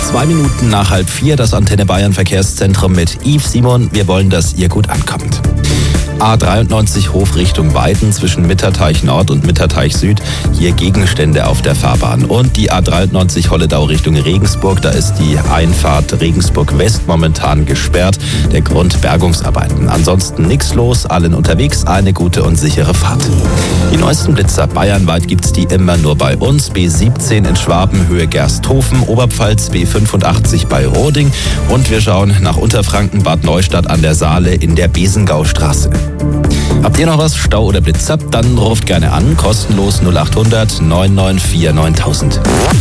2 Minuten nach 3:30 das Antenne Bayern Verkehrszentrum mit Yves Simon. Wir wollen, dass ihr gut ankommt. A93 Hof Richtung Weiden zwischen Mitterteich Nord und Mitterteich Süd. Hier Gegenstände auf der Fahrbahn. Und die A93 Holledau Richtung Regensburg. Da ist die Einfahrt Regensburg West momentan gesperrt. Der Grund Bergungsarbeiten. Ansonsten nichts los. Allen unterwegs. Eine gute und sichere Fahrt. Die neuesten Blitzer bayernweit gibt's die immer nur bei uns. B17 in Schwaben, Höhe Gersthofen. Oberpfalz B85 bei Roding. Und wir schauen nach Unterfranken, Bad Neustadt an der Saale in der Besengaustraße. Habt ihr noch was, Stau oder Blitzer? Dann ruft gerne an, kostenlos 0800 994 9000.